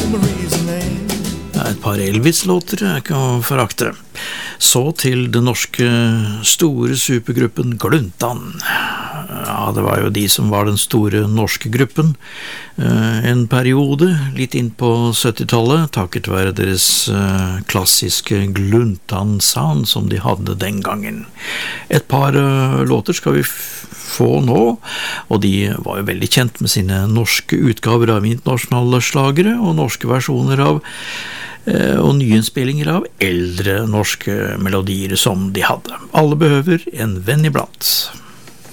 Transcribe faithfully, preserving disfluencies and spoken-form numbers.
Rosemary's name. Et par Elvis-låter er ikke å forakte. Så til den norske store supergruppen Gluntan. Ja, det var jo de som var den store norske gruppen. En periode, litt inn på syttitallet, takket være deres klassiske Gluntan-sound som de hadde den gangen. Et par låter skal vi få nå, og de var jo veldig kjent med sine norske utgaver av internasjonale slagere og norske versjoner av og nyinnspillinger av eldre norske melodier som de hadde. Alle behøver en venn iblant.